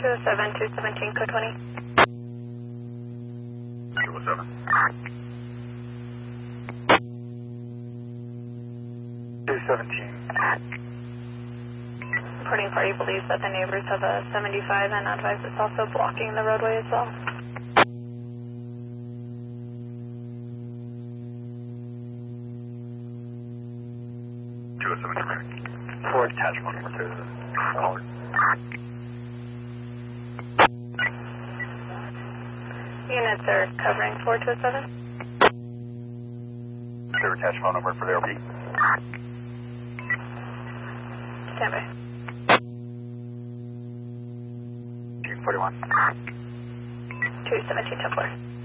207, 217, code 20. 207. 217. Reporting party believes that the neighbors have a 75 and advise it's also blocking the roadway as well. Forward attachment number 2. Forward. Units are covering 4207. Clear attachment number for the LP. Stand by. 41. 217 Templar.